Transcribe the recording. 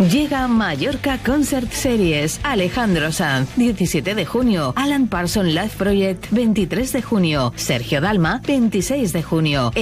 Llega Mallorca Concert Series. Alejandro Sanz, 17 de junio. Alan Parsons Live Project, 23 de junio. Sergio Dalma, 26 de junio.